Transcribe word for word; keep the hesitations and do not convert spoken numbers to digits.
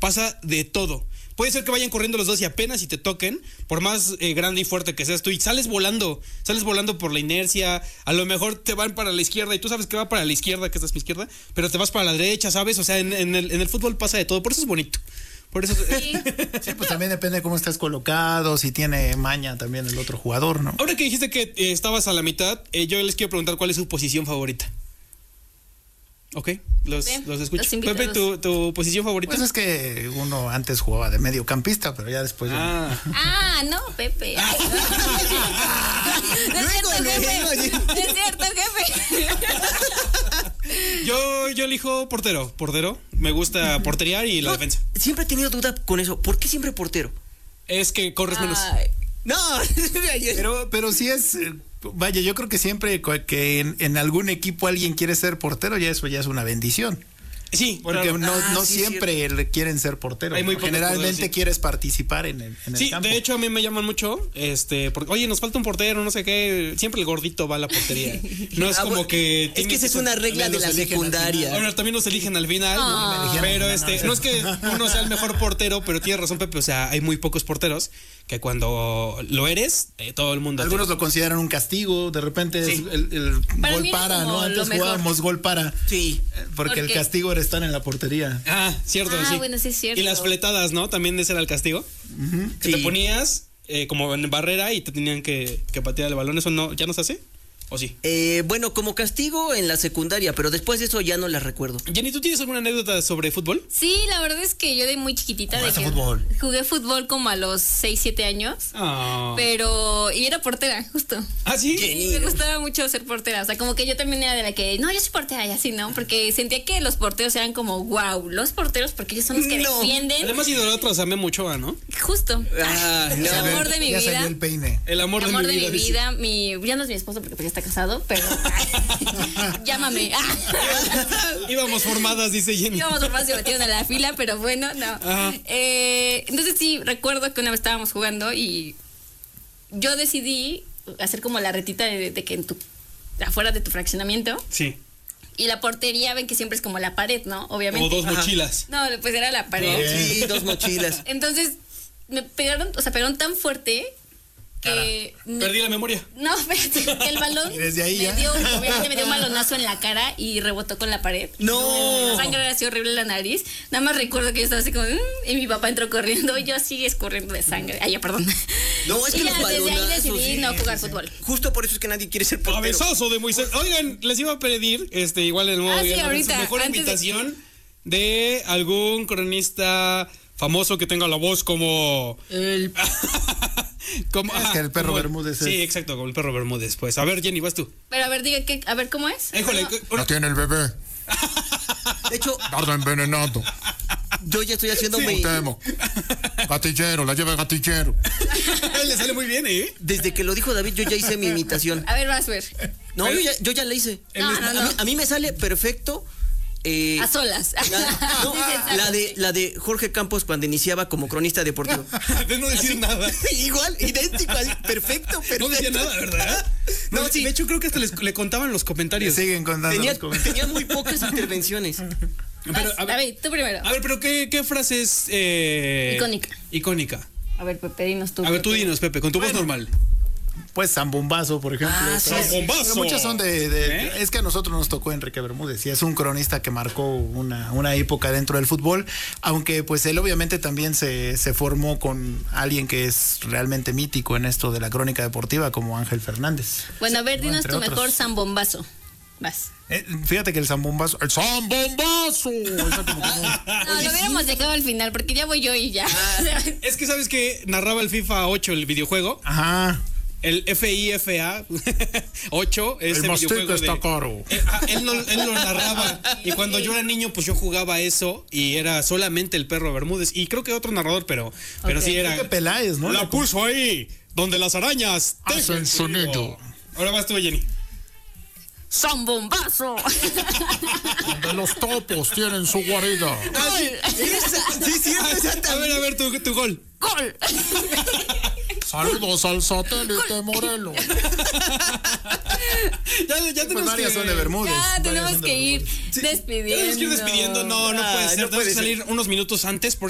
pasa de todo. Puede ser que vayan corriendo los dos y apenas si te toquen, por más eh, grande y fuerte que seas tú, y sales volando, sales volando por la inercia, a lo mejor te van para la izquierda y tú sabes que va para la izquierda, que esta es mi izquierda, pero te vas para la derecha, ¿sabes? O sea, en, en, el, en el fútbol pasa de todo, por eso es bonito. Por eso sí. sí, pues también depende de cómo estás colocado, si tiene maña también el otro jugador, ¿no? Ahora que dijiste que eh, estabas a la mitad, eh, yo les quiero preguntar cuál es su posición favorita. Ok, los, los escucho. Los Pepe, ¿tu, ¿tu posición favorita? Pues es que uno antes jugaba de mediocampista, pero ya después... Ah, ya... ah no, Pepe. Ay, no. No es cierto, jefe. No es cierto, jefe. Yo, yo elijo portero. Portero. Me gusta porterear y la no, defensa. Siempre he tenido duda con eso. ¿Por qué siempre portero? Es que corres Ay. menos. No, pero, pero sí es... Vaya, yo creo que siempre que en, en algún equipo alguien quiere ser portero, ya eso ya es una bendición. Sí, porque claro. no, ah, no sí, siempre cierto. quieren ser portero. Hay muy Generalmente poco, sí. quieres participar en el, en sí, el campo. De hecho a mí me llaman mucho, este, porque oye, nos falta un portero, no sé qué, siempre el gordito va a la portería. No es ah, como bueno, que es que esa es una regla de la secundaria. Bueno, también nos eligen al final, oh. pero este, no es que uno sea el mejor portero, pero tiene razón Pepe, o sea, hay muy pocos porteros que cuando lo eres, eh, todo el mundo. Algunos te... lo consideran un castigo, de repente sí. es el, el gol para, ¿no? Antes jugábamos gol para. Sí. Porque el castigo era estar en la portería. Ah, cierto, ah, sí. Bueno, sí es cierto. Y las fletadas, ¿no? También ese era el castigo. Uh-huh. Que sí. te ponías eh, como en barrera y te tenían que, que patear el balón. ¿Eso no, ya no se hace? ¿O sí? Eh, bueno, como castigo en la secundaria, pero después de eso ya no la recuerdo. Jenny, ¿tú tienes alguna anécdota sobre fútbol? Sí, la verdad es que yo de muy chiquitita de que fútbol? jugué fútbol como a los seis, siete años. Oh. Pero, y era portera, justo. ¿Ah, sí? Sí, me gustaba mucho ser portera. O sea, como que yo también era de la que, no, yo soy portera y así, ¿no? Porque sentía que los porteros eran como, wow, los porteros, porque ellos son los que no. defienden. Además, idolatras a Memo Ochoa, ¿no? Justo. Ah, el no. amor de mi ya vida. salió el peine. El amor, El amor de, de mi mi vida. vida, mi, ya no es mi esposo porque pues ya está casado, pero llámame. Íbamos formadas, dice Jenny. Íbamos formadas y se metieron a la fila, pero bueno, no. Eh, entonces sí, recuerdo que una vez estábamos jugando y yo decidí hacer como la retita de, de que en tu, afuera de tu fraccionamiento. Sí. Y la portería, ven que siempre es como la pared, ¿no? Obviamente. O dos Ajá. mochilas. No, pues era la pared. Sí, dos mochilas. Entonces me pegaron, o sea, pegaron tan fuerte que me, Perdí la memoria. no, espérate, que el balón Y desde ahí me ya. dio, obviamente me dio un balonazo en la cara y rebotó con la pared. No. La sangre era así horrible en la nariz. Nada más recuerdo que yo estaba así como, mm, y mi papá entró corriendo y yo sigue escurriendo de sangre. Ay, ya, perdón. No, es que y los ya, desde ahí balonazos, decidí sí, no jugar sí, sí. fútbol. Justo por eso es que nadie quiere ser portero. Cabezazo de Moisés. Oigan, les iba a pedir, este, igual el nuevo Ah, sí, día, ahorita, su mejor antes de- invitación de... de algún cronista famoso que tenga la voz como... El... como Es que el perro como Bermúdez es- Sí, exacto, como el perro Bermúdez. Pues, a ver, Jenny, vas tú. Pero a ver, diga, ¿qué? A ver, ¿cómo es? Híjole, No, ¿qué- La tiene el bebé. De hecho, Dardo envenenado. yo ya estoy haciendo mi... Temo. Gatillero, la lleva el gatillero. le sale muy bien, ¿eh? Desde que lo dijo David, yo ya hice mi imitación. A ver, vas a ver. No, yo ya, yo ya la hice. No, no, A, no. mí, a mí me sale perfecto. Eh, A solas. La, no, Sí, sí, sí. la de la de Jorge Campos cuando iniciaba como cronista deportivo. De no decir nada. Igual, idéntico, así, perfecto, perfecto. No decía nada, ¿verdad? No, No, sí. De hecho, creo que hasta les, le contaban los comentarios. Siguen contando Tenía, los comentarios. tenía muy pocas intervenciones. Pero, Vas, a ver, David, tú primero. a ver, pero ¿qué, qué frase es... Eh, Icónica. Icónica. A ver, Pepe, dinos tú. A ver, tú Pepe. dinos, Pepe, con tu voz normal. Pues Zambombazo, por ejemplo. Ah, sí. Pero- Zambombazo. pero muchas son de, de- ¿Eh? Es que a nosotros nos tocó Enrique Bermúdez y es un cronista que marcó una, una época dentro del fútbol, aunque pues él obviamente también se, se formó con alguien que es realmente mítico en esto de la crónica deportiva como Ángel Fernández. Bueno, a ver, No, dinos entre tu otros. mejor zambombazo. Vas. Eh, fíjate que el Zambombazo... El ¡Zambombazo! Esa como que no. No, lo hubiéramos dejado al final porque ya voy yo y ya. Es que, ¿sabes que narraba el FIFA ocho, el videojuego? Ajá. El FIFA ocho, ese El mastic videojuego está de- caro. Eh, ah, él, lo, él lo narraba. Y cuando yo era niño, pues yo jugaba eso y era solamente el perro Bermúdez. Y creo que otro narrador, pero, pero Ok. sí Creo que era. Peláez, ¿no? La puso ahí, donde las arañas Hacen sonido. Ahora vas tú, Jenny. ¡Zambombazo! Donde los topos tienen su guarida. Esa, sí, sí, A ver, a ver, tu, tu gol. ¡Gol! Saludos al satélite Morelos. Ya, ya Pues tenemos varias que... son de Bermúdez. Ya, varias tenemos son de que ir Bermúdez. despidiendo. Tenemos que ir despidiendo. No, no Ah, puede ser. no Tenemos puede que ser. salir unos minutos antes.